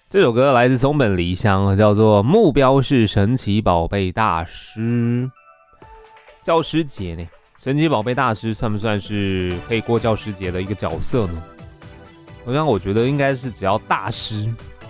这首歌来自松本梨香，叫做《目标是神奇宝贝大师》。教师节呢，神奇宝贝大师算不算是可以过教师节的一个角色呢？好像我觉得应该是只要大师